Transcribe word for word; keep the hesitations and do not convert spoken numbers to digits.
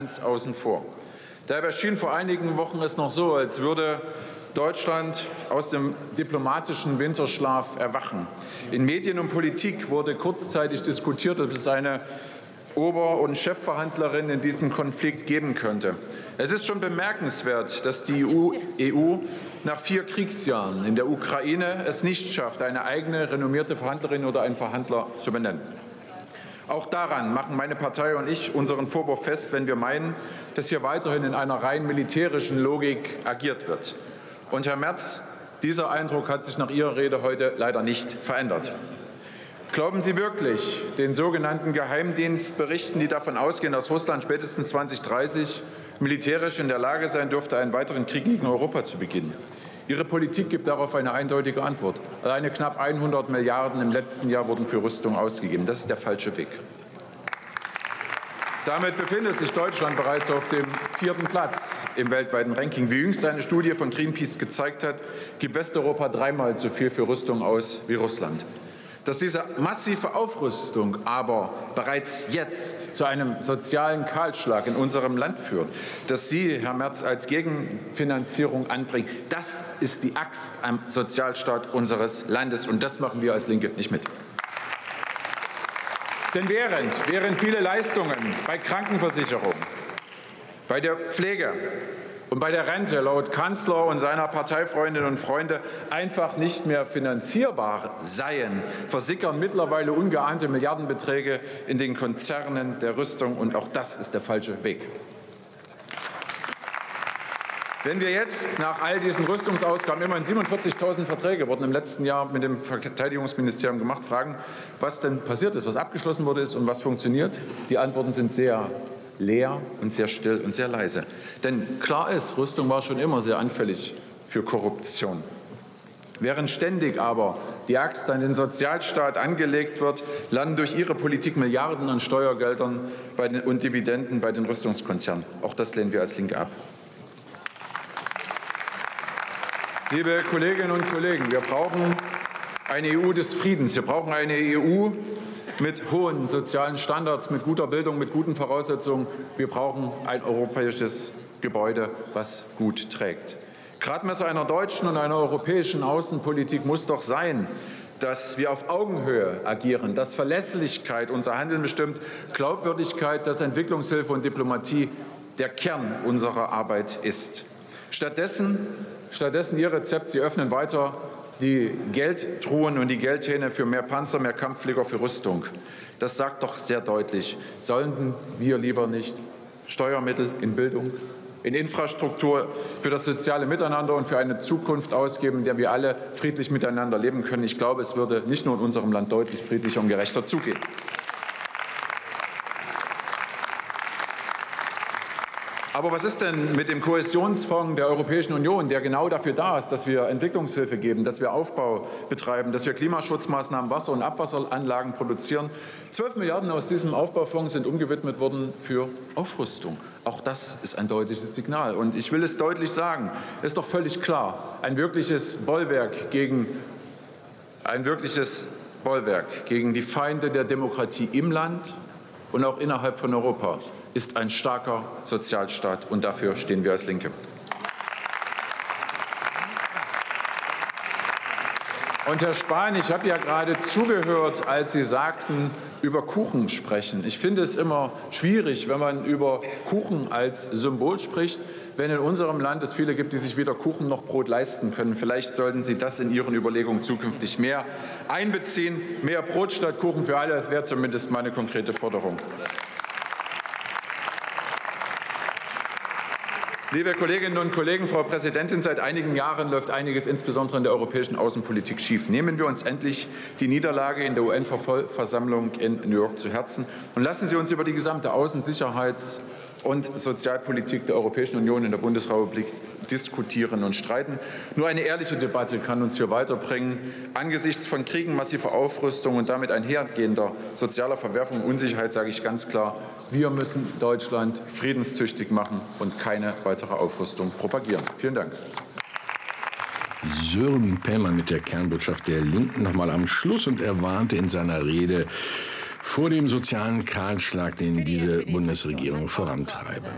ganz außen vor. Dabei schien vor einigen Wochen es noch so, als würde Deutschland aus dem diplomatischen Winterschlaf erwachen. In Medien und Politik wurde kurzzeitig diskutiert, ob es eine Ober- und Chefverhandlerin in diesem Konflikt geben könnte. Es ist schon bemerkenswert, dass die E U nach vier Kriegsjahren in der Ukraine es nicht schafft, eine eigene renommierte Verhandlerin oder einen Verhandler zu benennen. Auch daran machen meine Partei und ich unseren Vorwurf fest, wenn wir meinen, dass hier weiterhin in einer rein militärischen Logik agiert wird. Und Herr Merz, dieser Eindruck hat sich nach Ihrer Rede heute leider nicht verändert. Glauben Sie wirklich den sogenannten Geheimdienstberichten, die davon ausgehen, dass Russland spätestens zweitausenddreißig militärisch in der Lage sein dürfte, einen weiteren Krieg gegen Europa zu beginnen? Ihre Politik gibt darauf eine eindeutige Antwort. Alleine knapp hundert Milliarden im letzten Jahr wurden für Rüstung ausgegeben. Das ist der falsche Weg. Damit befindet sich Deutschland bereits auf dem vierten Platz im weltweiten Ranking. Wie jüngst eine Studie von Greenpeace gezeigt hat, gibt Westeuropa dreimal so viel für Rüstung aus wie Russland. Dass diese massive Aufrüstung aber bereits jetzt zu einem sozialen Kahlschlag in unserem Land führt, dass Sie, Herr Merz, als Gegenfinanzierung anbringen, das ist die Axt am Sozialstaat unseres Landes. Und das machen wir als Linke nicht mit. Denn während, während viele Leistungen bei Krankenversicherung, bei der Pflege und bei der Rente laut Kanzler und seiner Parteifreundinnen und Freunde einfach nicht mehr finanzierbar seien, versickern mittlerweile ungeahnte Milliardenbeträge in den Konzernen der Rüstung. Und auch das ist der falsche Weg. Wenn wir jetzt nach all diesen Rüstungsausgaben, immerhin siebenundvierzigtausend Verträge wurden im letzten Jahr mit dem Verteidigungsministerium gemacht, fragen, was denn passiert ist, was abgeschlossen wurde ist und was funktioniert, die Antworten sind sehr leer und sehr still und sehr leise. Denn klar ist, Rüstung war schon immer sehr anfällig für Korruption. Während ständig aber die Axt an den Sozialstaat angelegt wird, landen durch Ihre Politik Milliarden an Steuergeldern bei den, und Dividenden bei den Rüstungskonzernen. Auch das lehnen wir als Linke ab. Liebe Kolleginnen und Kollegen, wir brauchen eine E U des Friedens. Wir brauchen eine E U mit hohen sozialen Standards, mit guter Bildung, mit guten Voraussetzungen. Wir brauchen ein europäisches Gebäude, was gut trägt. Gradmesser einer deutschen und einer europäischen Außenpolitik muss doch sein, dass wir auf Augenhöhe agieren, dass Verlässlichkeit unser Handeln bestimmt, Glaubwürdigkeit, dass Entwicklungshilfe und Diplomatie der Kern unserer Arbeit ist. Stattdessen, stattdessen Ihr Rezept, Sie öffnen weiter die Geldtruhen und die Geldhähne für mehr Panzer, mehr Kampfflieger, für Rüstung. Das sagt doch sehr deutlich, sollten wir lieber nicht Steuermittel in Bildung, in Infrastruktur, für das soziale Miteinander und für eine Zukunft ausgeben, in der wir alle friedlich miteinander leben können? Ich glaube, es würde nicht nur in unserem Land deutlich friedlicher und gerechter zugehen. Aber was ist denn mit dem Kohäsionsfonds der Europäischen Union, der genau dafür da ist, dass wir Entwicklungshilfe geben, dass wir Aufbau betreiben, dass wir Klimaschutzmaßnahmen, Wasser- und Abwasseranlagen produzieren? Zwölf Milliarden aus diesem Aufbaufonds sind umgewidmet worden für Aufrüstung. Auch das ist ein deutliches Signal. Und ich will es deutlich sagen, es ist doch völlig klar, ein wirkliches Bollwerk gegen, ein wirkliches Bollwerk gegen die Feinde der Demokratie im Land und auch innerhalb von Europa ist ein starker Sozialstaat, und dafür stehen wir als Linke. Und Herr Spahn, ich habe ja gerade zugehört, als Sie sagten, über Kuchen sprechen. Ich finde es immer schwierig, wenn man über Kuchen als Symbol spricht, wenn in unserem Land es viele gibt, die sich weder Kuchen noch Brot leisten können. Vielleicht sollten Sie das in Ihren Überlegungen zukünftig mehr einbeziehen. Mehr Brot statt Kuchen für alle, das wäre zumindest meine konkrete Forderung. Liebe Kolleginnen und Kollegen, Frau Präsidentin, seit einigen Jahren läuft einiges insbesondere in der europäischen Außenpolitik schief. Nehmen wir uns endlich die Niederlage in der U N-Versammlung in New York zu Herzen und lassen Sie uns über die gesamte Außen-, Sicherheits- und Sozialpolitik der Europäischen Union in der Bundesrepublik diskutieren und streiten. Nur eine ehrliche Debatte kann uns hier weiterbringen. Angesichts von Kriegen, massiver Aufrüstung und damit einhergehender sozialer Verwerfung und Unsicherheit sage ich ganz klar, wir müssen Deutschland friedenstüchtig machen und keine weitere Aufrüstung propagieren. Vielen Dank. Sören Pellmann mit der Kernbotschaft der Linken noch mal am Schluss, und er warnte in seiner Rede vor dem sozialen Kahlschlag, den diese Bundesregierung vorantreibe.